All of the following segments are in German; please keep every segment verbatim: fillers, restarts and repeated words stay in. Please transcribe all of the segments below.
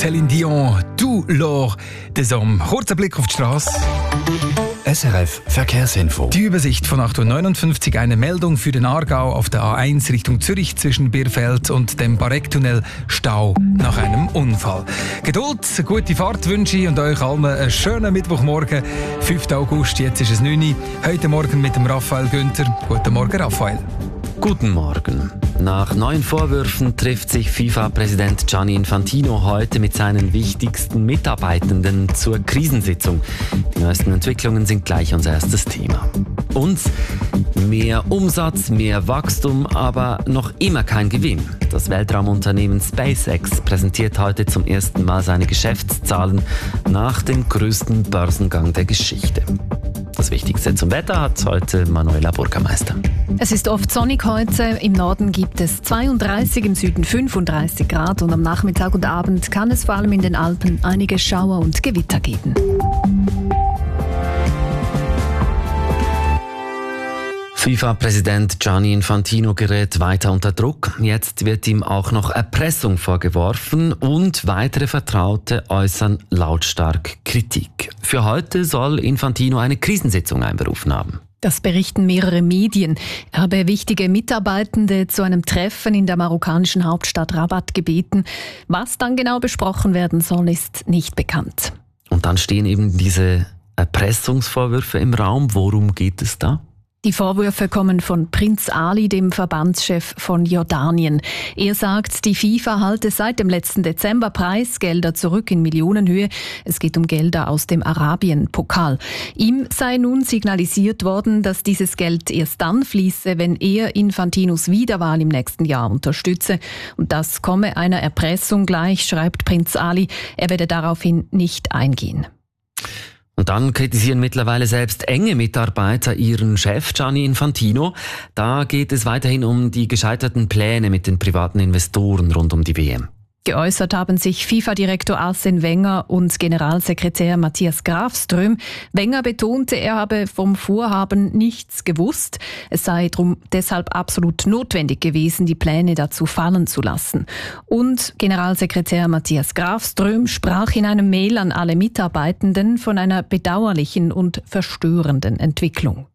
Céline Dion, «Du l'or des hommes». Kurzer Blick auf die Straße. S R F Verkehrsinfo. Die Übersicht von acht Uhr neunundfünfzig, eine Meldung für den Aargau auf der A eins Richtung Zürich zwischen Birfeld und dem Barecktunnel, Stau nach einem Unfall. Geduld, gute Fahrt wünsche ich und euch allen einen schönen Mittwochmorgen, fünften August, jetzt ist es neun Uhr. Heute Morgen mit dem Raphael Günther. Guten Morgen, Raphael. Guten Morgen. Nach neuen Vorwürfen trifft sich FIFA-Präsident Gianni Infantino heute mit seinen wichtigsten Mitarbeitenden zur Krisensitzung. Die neuesten Entwicklungen sind gleich unser erstes Thema. Uns mehr Umsatz, mehr Wachstum, aber noch immer kein Gewinn. Das Weltraumunternehmen SpaceX präsentiert heute zum ersten Mal seine Geschäftszahlen nach dem größten Börsengang der Geschichte. Das Wichtigste zum Wetter hat heute Manuela Burgermeister. Es ist oft sonnig heute. Im Norden gibt es zweiunddreißig, im Süden fünfunddreißig Grad und am Nachmittag und Abend kann es vor allem in den Alpen einige Schauer und Gewitter geben. FIFA-Präsident Gianni Infantino gerät weiter unter Druck. Jetzt wird ihm auch noch Erpressung vorgeworfen und weitere Vertraute äußern lautstark Kritik. Für heute soll Infantino eine Krisensitzung einberufen haben. Das berichten mehrere Medien. Er habe wichtige Mitarbeitende zu einem Treffen in der marokkanischen Hauptstadt Rabat gebeten. Was dann genau besprochen werden soll, ist nicht bekannt. Und dann stehen eben diese Erpressungsvorwürfe im Raum. Worum geht es da? Die Vorwürfe kommen von Prinz Ali, dem Verbandschef von Jordanien. Er sagt, die FIFA halte seit dem letzten Dezember Preisgelder zurück in Millionenhöhe. Es geht um Gelder aus dem Arabien-Pokal. Ihm sei nun signalisiert worden, dass dieses Geld erst dann fließe, wenn er Infantinos Wiederwahl im nächsten Jahr unterstütze. Und das komme einer Erpressung gleich, schreibt Prinz Ali. Er werde daraufhin nicht eingehen. Und dann kritisieren mittlerweile selbst enge Mitarbeiter ihren Chef Gianni Infantino. Da geht es weiterhin um die gescheiterten Pläne mit den privaten Investoren rund um die W M. Geäußert haben sich FIFA-Direktor Arsene Wenger und Generalsekretär Matthias Grafström. Wenger betonte, er habe vom Vorhaben nichts gewusst. Es sei drum deshalb absolut notwendig gewesen, die Pläne dazu fallen zu lassen. Und Generalsekretär Matthias Grafström sprach in einem Mail an alle Mitarbeitenden von einer bedauerlichen und verstörenden Entwicklung.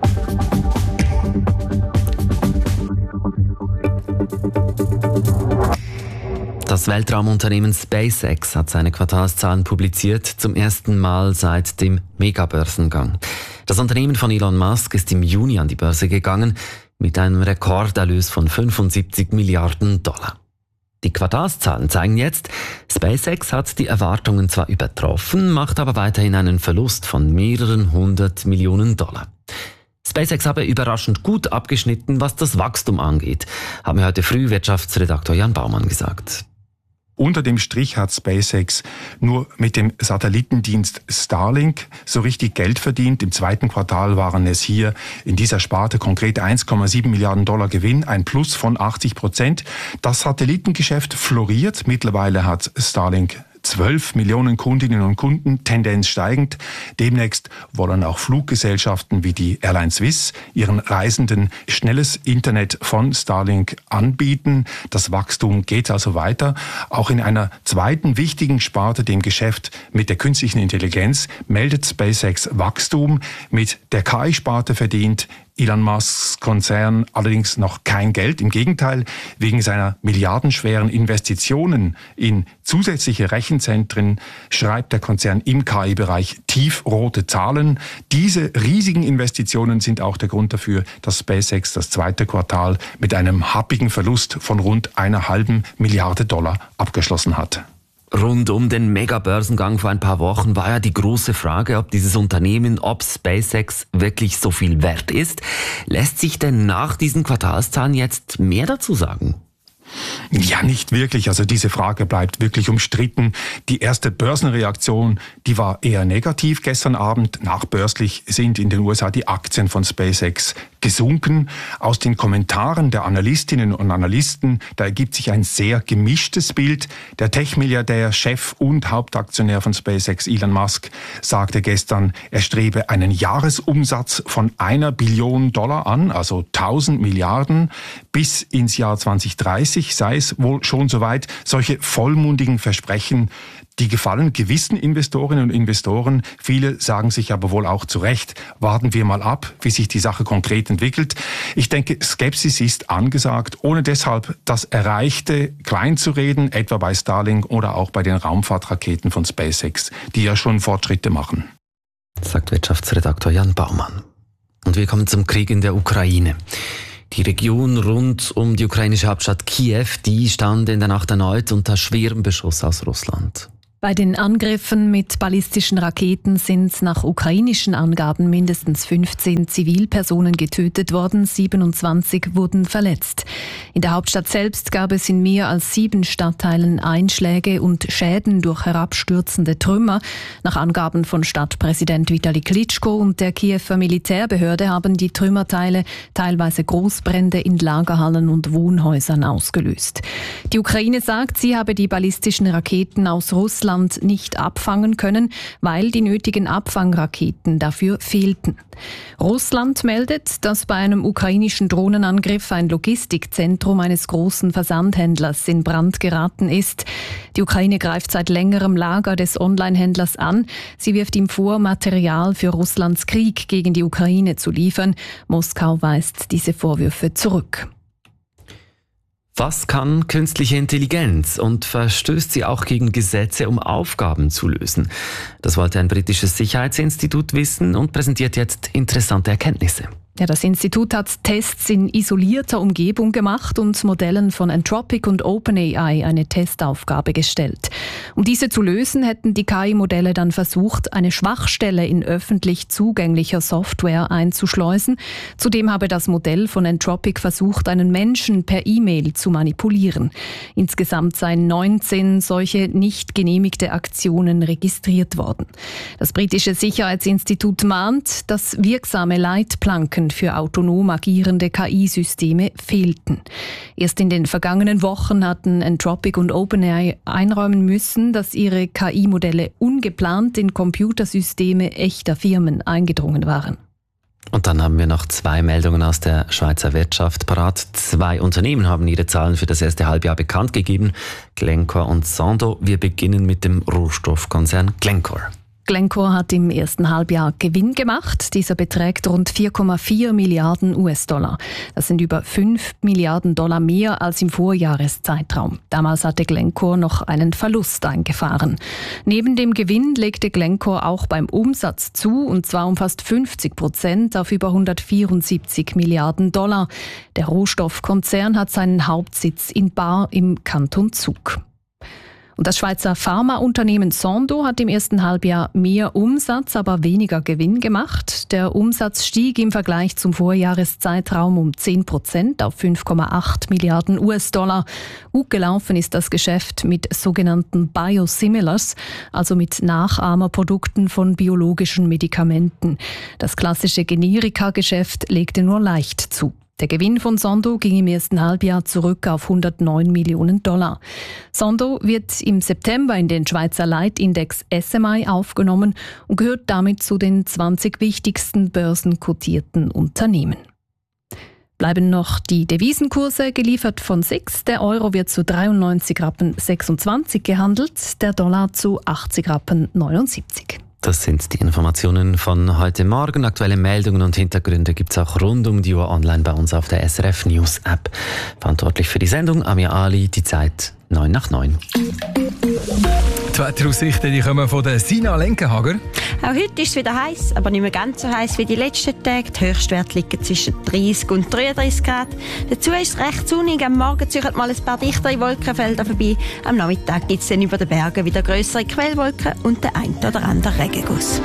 Das Weltraumunternehmen SpaceX hat seine Quartalszahlen publiziert, zum ersten Mal seit dem Megabörsengang. Das Unternehmen von Elon Musk ist im Juni an die Börse gegangen mit einem Rekorderlös von fünfundsiebzig Milliarden Dollar. Die Quartalszahlen zeigen jetzt, SpaceX hat die Erwartungen zwar übertroffen, macht aber weiterhin einen Verlust von mehreren hundert Millionen Dollar. SpaceX habe überraschend gut abgeschnitten, was das Wachstum angeht, haben mir heute früh Wirtschaftsredaktor Jan Baumann gesagt. Unter dem Strich hat SpaceX nur mit dem Satellitendienst Starlink so richtig Geld verdient. Im zweiten Quartal waren es hier in dieser Sparte konkret eins Komma sieben Milliarden Dollar Gewinn, ein Plus von achtzig Prozent. Das Satellitengeschäft floriert. Mittlerweile hat Starlink zwölf Millionen Kundinnen und Kunden, Tendenz steigend. Demnächst wollen auch Fluggesellschaften wie die Airline Swiss ihren Reisenden schnelles Internet von Starlink anbieten. Das Wachstum geht also weiter. Auch in einer zweiten wichtigen Sparte, dem Geschäft mit der künstlichen Intelligenz, meldet SpaceX Wachstum. Mit der K I-Sparte verdient Elon Musks Konzern allerdings noch kein Geld. Im Gegenteil, wegen seiner milliardenschweren Investitionen in zusätzliche Rechenzentren schreibt der Konzern im K I-Bereich tiefrote Zahlen. Diese riesigen Investitionen sind auch der Grund dafür, dass SpaceX das zweite Quartal mit einem happigen Verlust von rund einer halben Milliarde Dollar abgeschlossen hat. Rund um den Mega-Börsengang vor ein paar Wochen war ja die große Frage, ob dieses Unternehmen, ob SpaceX wirklich so viel wert ist. Lässt sich denn nach diesen Quartalszahlen jetzt mehr dazu sagen? Ja, nicht wirklich. Also diese Frage bleibt wirklich umstritten. Die erste Börsenreaktion, die war eher negativ gestern Abend. Nachbörslich sind in den U S A die Aktien von SpaceX gesunken. Aus den Kommentaren der Analystinnen und Analysten, da ergibt sich ein sehr gemischtes Bild. Der Tech-Milliardär, Chef und Hauptaktionär von SpaceX, Elon Musk, sagte gestern, er strebe einen Jahresumsatz von einer Billion Dollar an, also tausend Milliarden, bis ins Jahr zwanzig dreißig. endlich sei es wohl schon soweit. Solche vollmundigen Versprechen, die gefallen gewissen Investorinnen und Investoren. Viele sagen sich aber wohl auch zu Recht, warten wir mal ab, wie sich die Sache konkret entwickelt. Ich denke, Skepsis ist angesagt, ohne deshalb das Erreichte kleinzureden, etwa bei Starlink oder auch bei den Raumfahrtraketen von SpaceX, die ja schon Fortschritte machen. Sagt Wirtschaftsredaktor Jan Baumann. Und wir kommen zum Krieg in der Ukraine. Die Region rund um die ukrainische Hauptstadt Kiew, die stand in der Nacht erneut unter schwerem Beschuss aus Russland. Bei den Angriffen mit ballistischen Raketen sind nach ukrainischen Angaben mindestens fünfzehn Zivilpersonen getötet worden, siebenundzwanzig wurden verletzt. In der Hauptstadt selbst gab es in mehr als sieben Stadtteilen Einschläge und Schäden durch herabstürzende Trümmer. Nach Angaben von Stadtpräsident Vitali Klitschko und der Kiewer Militärbehörde haben die Trümmerteile teilweise Großbrände in Lagerhallen und Wohnhäusern ausgelöst. Die Ukraine sagt, sie habe die ballistischen Raketen aus Russland nicht abfangen können, weil die nötigen Abfangraketen dafür fehlten. Russland meldet, dass bei einem ukrainischen Drohnenangriff ein Logistikzentrum eines großen Versandhändlers in Brand geraten ist. Die Ukraine greift seit längerem Lager des Onlinehändlers an. Sie wirft ihm vor, Material für Russlands Krieg gegen die Ukraine zu liefern. Moskau weist diese Vorwürfe zurück. Was kann künstliche Intelligenz und verstößt sie auch gegen Gesetze, um Aufgaben zu lösen? Das wollte ein britisches Sicherheitsinstitut wissen und präsentiert jetzt interessante Erkenntnisse. Ja, das Institut hat Tests in isolierter Umgebung gemacht und Modellen von Anthropic und OpenAI eine Testaufgabe gestellt. Um diese zu lösen, hätten die K I-Modelle dann versucht, eine Schwachstelle in öffentlich zugänglicher Software einzuschleusen. Zudem habe das Modell von Anthropic versucht, einen Menschen per E-Mail zu manipulieren. Insgesamt seien neunzehn solche nicht genehmigte Aktionen registriert worden. Das britische Sicherheitsinstitut mahnt, dass wirksame Leitplanken für autonom agierende K I-Systeme fehlten. Erst in den vergangenen Wochen hatten Anthropic und OpenAI einräumen müssen, dass ihre K I-Modelle ungeplant in Computersysteme echter Firmen eingedrungen waren. Und dann haben wir noch zwei Meldungen aus der Schweizer Wirtschaft parat. Zwei Unternehmen haben ihre Zahlen für das erste Halbjahr bekannt gegeben. Glencore und Sando. Wir beginnen mit dem Rohstoffkonzern Glencore. Glencore hat im ersten Halbjahr Gewinn gemacht. Dieser beträgt rund vier Komma vier Milliarden U S-Dollar. Das sind über fünf Milliarden Dollar mehr als im Vorjahreszeitraum. Damals hatte Glencore noch einen Verlust eingefahren. Neben dem Gewinn legte Glencore auch beim Umsatz zu, und zwar um fast fünfzig Prozent auf über hundertvierundsiebzig Milliarden Dollar. Der Rohstoffkonzern hat seinen Hauptsitz in Bar im Kanton Zug. Und das Schweizer Pharmaunternehmen Sando hat im ersten Halbjahr mehr Umsatz, aber weniger Gewinn gemacht. Der Umsatz stieg im Vergleich zum Vorjahreszeitraum um zehn Prozent auf fünf Komma acht Milliarden U S-Dollar. Gut gelaufen ist das Geschäft mit sogenannten Biosimilars, also mit Nachahmerprodukten von biologischen Medikamenten. Das klassische Generika-Geschäft legte nur leicht zu. Der Gewinn von Sando ging im ersten Halbjahr zurück auf hundertneun Millionen Dollar. Sando wird im September in den Schweizer Leitindex S M I aufgenommen und gehört damit zu den zwanzig wichtigsten börsenkotierten Unternehmen. Bleiben noch die Devisenkurse, geliefert von S I X. Der Euro wird zu dreiundneunzig Rappen sechsundzwanzig gehandelt, der Dollar zu achtzig Rappen neunundsiebzig. Das sind die Informationen von heute Morgen. Aktuelle Meldungen und Hintergründe gibt es auch rund um die Uhr online bei uns auf der S R F News App. Verantwortlich für die Sendung Amir Ali, die Zeit neun nach neun. Die Wetteraussichten die kommen von der Sina Lenkenhager. Auch heute ist es wieder heiß, aber nicht mehr ganz so heiß wie die letzten Tage. Die Höchstwerte liegen zwischen dreißig und dreiunddreißig Grad. Dazu ist es recht sonnig. Am Morgen ziehen mal ein paar dichtere Wolkenfelder vorbei. Am Nachmittag gibt es dann über den Bergen wieder grössere Quellwolken und den ein oder anderen Regenguss.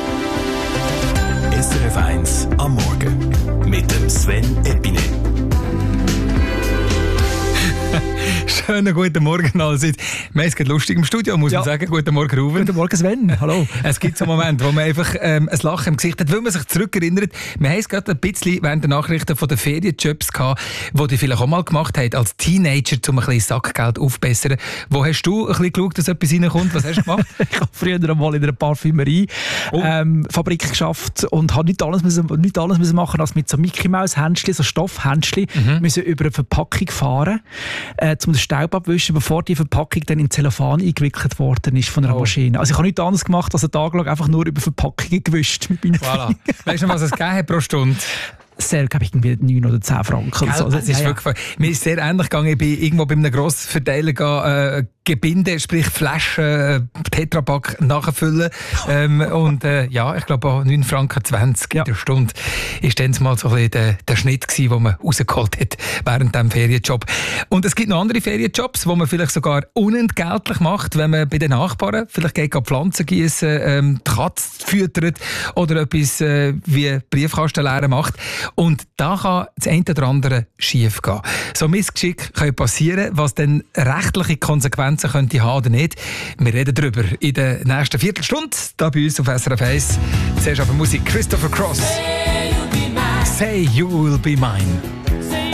S R F eins am Morgen mit dem Sven Epine. Schönen guten Morgen allerseits. Wir haben es gerade lustig im Studio, muss ja. man sagen. Guten Morgen, Ruben. Guten Morgen, Sven. Hallo. Es gibt so einen Moment, wo man einfach ähm, ein Lachen im Gesicht hat, weil man sich zurückerinnert. Wir haben es gerade ein bisschen während der Nachrichten von den Ferienjobs gehabt, die die vielleicht auch mal gemacht haben, als Teenager, um ein bisschen Sackgeld aufzubessern. Wo hast du ein bisschen geschaut, dass etwas reinkommt? Was hast du gemacht? Ich habe früher einmal in einer Parfümerie oh. ähm, Fabrik geschafft und habe nicht alles, müssen, nicht alles müssen machen, als mit so Mickey-Maus-Händchen, so Stoffhändchen, mhm. müssen über eine Verpackung fahren, äh, um den Staub abwischen, bevor die Verpackung dann in Zellophan eingewickelt worden ist von einer oh. Maschine. Also ich habe nichts anderes gemacht, als einen Tag lang einfach nur über Verpackungen gewischt mit meinen voilà. Weißt du, was es gegeben hat pro Stunde? Sehr, glaube ich, irgendwie neun oder zehn Franken. Also, das ist ja, wirklich, ja. Mir ist sehr ähnlich gegangen. Ich bin irgendwo bei einem Grossverteiler äh, Gebinde, sprich Flaschen, äh, Tetrapack nachfüllen. ähm, und äh, ja, ich glaube auch neun Franken zwanzig ja. in der Stunde ist dann mal so ein bisschen der, der Schnitt gewesen, den man rausgeholt hat während diesem Ferienjob. Und es gibt noch andere Ferienjobs, die man vielleicht sogar unentgeltlich macht, wenn man bei den Nachbarn vielleicht geht Pflanzen gießen, ähm, die Katze füttert oder etwas äh, wie Briefkastenleeren macht. Und da kann das eine oder andere schief gehen. So Missgeschick kann passieren, was dann rechtliche Konsequenzen könnte haben oder nicht. Wir reden darüber in der nächsten Viertelstunde, hier bei uns auf S R F eins. Zuerst aber Musik Christopher Cross. Say you will be mine.